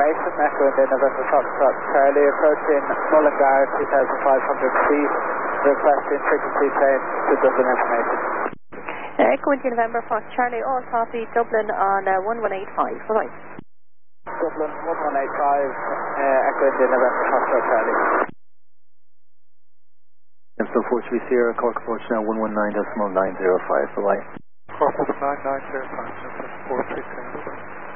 information. Echo India November Foxtrot Charlie approaching Mullingar 2,500 feet. Requesting frequency change to Dublin information. Echo India November Fox Charlie, all copy, Dublin on 1185. Bye-bye. Dublin 1185, Echo India November Foxtrot Charlie. So 43 Sierra, Cork approach now 119.905. Bye-bye. Cork 119.905, 43 Sierra.